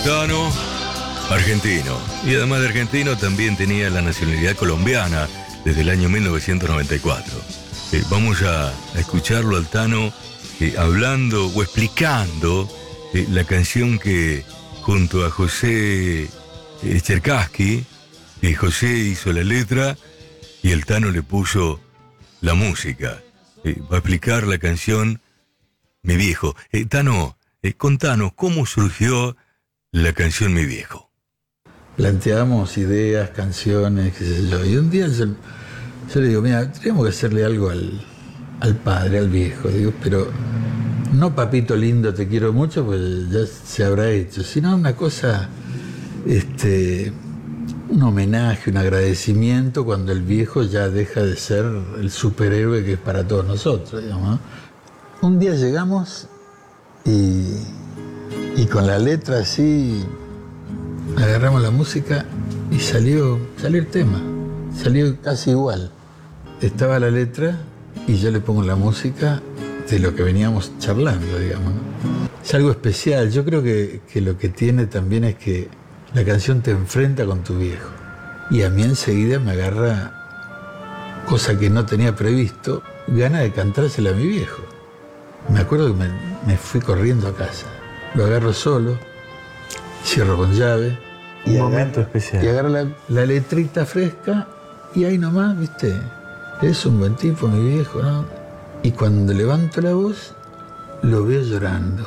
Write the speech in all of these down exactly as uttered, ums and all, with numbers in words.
Tano, argentino. Y además de argentino, también tenía la nacionalidad colombiana desde el año mil novecientos noventa y cuatro. Eh, vamos a, a escucharlo al Tano eh, hablando o explicando eh, la canción que junto a José eh, Cherkassky, eh, José hizo la letra y el Tano le puso la música. Eh, va a explicar la canción Mi Viejo. Eh, Tano, eh, contanos cómo surgió la canción Mi Viejo. Planteamos ideas, canciones, qué sé yo. Y un día yo, yo le digo, mira, tenemos que hacerle algo al, al padre, al viejo. Digo, pero no papito lindo, te quiero mucho, pues ya se habrá hecho. Sino una cosa, este, un homenaje, un agradecimiento cuando el viejo ya deja de ser el superhéroe que es para todos nosotros, digamos, ¿no? Un día llegamos y, y con la letra así agarramos la música y salió, salió el tema, salió casi igual. Estaba la letra y yo le pongo la música de lo que veníamos charlando, digamos, ¿no? Es algo especial. Yo creo que, que lo que tiene también es que la canción te enfrenta con tu viejo. Y a mí enseguida me agarra, cosa que no tenía previsto, gana de cantársela a mi viejo. Me acuerdo que me, me fui corriendo a casa. Lo agarro solo, cierro con llave. Un y momento agarro, especial. Y agarro la, la letrita fresca y ahí nomás, ¿viste? Es un buen tipo, mi viejo, ¿no? Y cuando levanto la voz, lo veo llorando.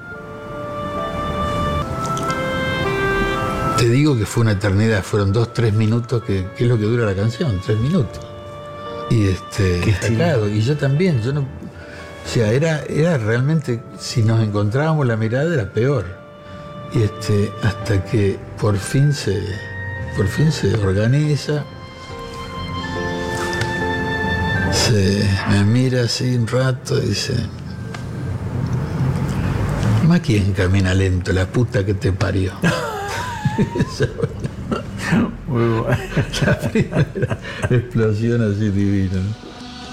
Te digo que fue una eternidad, fueron dos, tres minutos, que, que es lo que dura la canción, tres minutos. Y este, sacado, y yo también, yo no... O sea, era, era realmente, si nos encontrábamos la mirada era peor. Y este, hasta que por fin se, por fin se organiza, se me mira así un rato y dice, ¿más quién camina lento? La puta que te parió. Muy bueno. La primera explosión así divina, ¿no?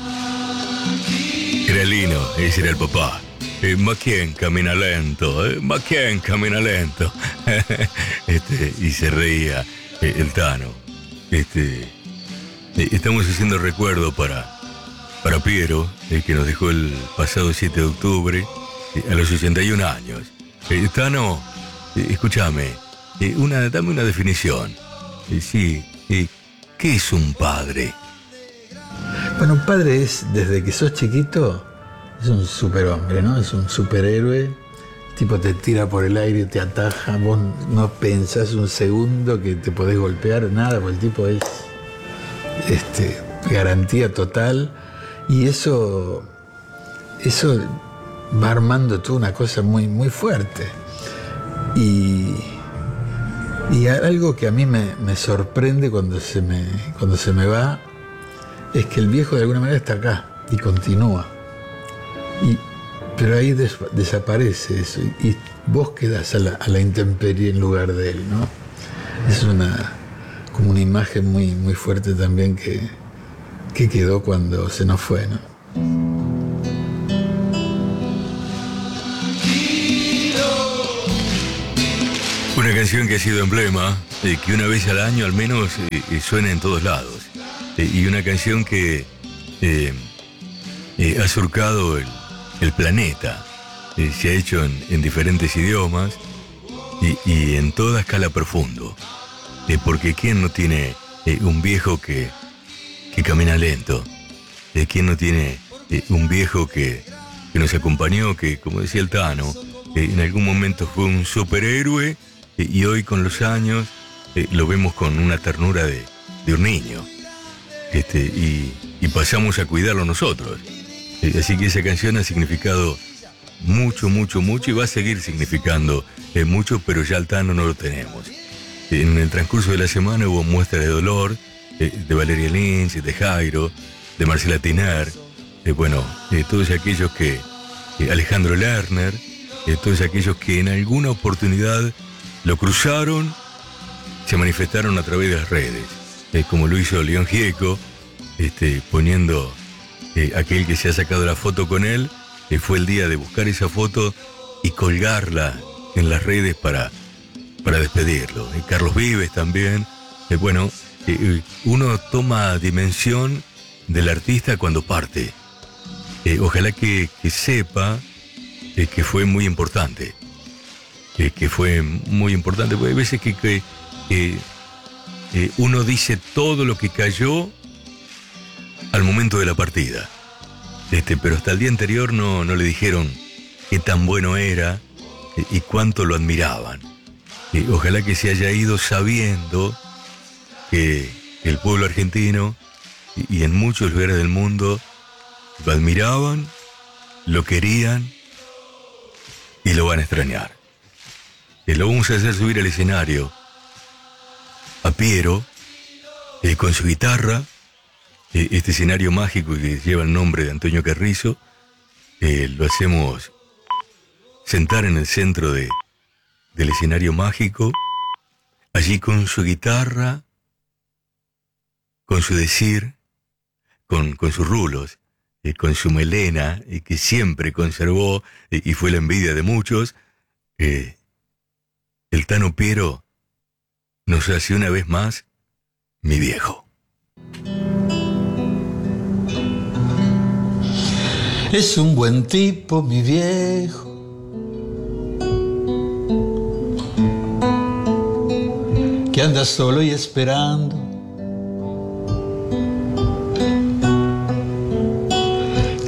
Era Lino, ese era el papá. Eh, ¿Ma quién camina lento? Eh? ¿Ma quién camina lento? este, y se reía eh, el Tano. Este, eh, estamos haciendo recuerdo para, para Piero, eh, que nos dejó el pasado siete de octubre, eh, a los ochenta y un años. Eh, Tano, eh, escúchame, eh, una, dame una definición. Eh, sí, eh, ¿qué es un padre? Bueno, un padre es, desde que sos chiquito, es un superhombre, ¿no? Es un superhéroe. El tipo te tira por el aire, te ataja, vos no pensás un segundo que te podés golpear, nada, porque el tipo es este, garantía total. Y eso, eso va armando tú una cosa muy, muy fuerte. Y, y algo que a mí me, me sorprende cuando se me, cuando se me va, es que el viejo de alguna manera está acá y continúa. Y, pero ahí des, desaparece eso y, y vos quedás a la, a la intemperie en lugar de él, ¿no? Es una, como una imagen muy, muy fuerte también que, que quedó cuando se nos fue, ¿no? Una canción que ha sido emblema, eh, que una vez al año al menos eh, eh, suena en todos lados. Eh, y una canción que eh, eh, ha surcado el, el planeta. Eh, se ha hecho en, en diferentes idiomas y, y en toda escala profundo. Eh, porque ¿quién no tiene eh, un viejo que, que camina lento? Eh, ¿Quién no tiene eh, un viejo que, que nos acompañó, que, como decía el Tano, eh, en algún momento fue un superhéroe eh, y hoy con los años eh, lo vemos con una ternura de, de un niño? Este, y, y pasamos a cuidarlo nosotros. Eh, así que esa canción ha significado mucho, mucho, mucho y va a seguir significando eh, mucho, pero ya al Tano no lo tenemos. Eh, en el transcurso de la semana hubo muestras de dolor eh, de Valeria Lynch, de Jairo, de Marcela Tiner, eh, bueno, eh, todos aquellos que, eh, Alejandro Lerner, eh, todos aquellos que en alguna oportunidad lo cruzaron, se manifestaron a través de las redes. Eh, como lo hizo León Gieco, este, poniendo eh, aquel que se ha sacado la foto con él, eh, fue el día de buscar esa foto y colgarla en las redes para, para despedirlo. Y Carlos Vives también. Eh, bueno, eh, uno toma dimensión del artista cuando parte. Eh, ojalá que, que sepa eh, que fue muy importante. Eh, que fue muy importante. Porque hay veces que, que eh, eh, uno dice todo lo que cayó al momento de la partida. Este, pero hasta el día anterior no, no le dijeron qué tan bueno era eh, y cuánto lo admiraban. Eh, ojalá que se haya ido sabiendo que el pueblo argentino y, y en muchos lugares del mundo lo admiraban, lo querían y lo van a extrañar. Eh, lo vamos a hacer subir al escenario a Piero eh, con su guitarra, eh, este escenario mágico que lleva el nombre de Antonio Carrizo. Eh, lo hacemos sentar en el centro de, del escenario mágico, allí con su guitarra, con su decir, con, con sus rulos, eh, con su melena, eh, que siempre conservó eh, y fue la envidia de muchos. Eh, el Tano Piero nos hace una vez más mi viejo. Es un buen tipo, mi viejo. Que anda solo y esperando